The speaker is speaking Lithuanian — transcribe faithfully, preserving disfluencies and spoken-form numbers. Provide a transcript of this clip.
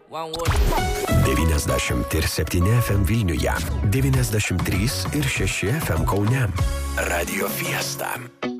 devyniasdešimt septyni F M Vilniuje, devyniasdešimt trys ir šeši F M Kaune. Radio Fiesta.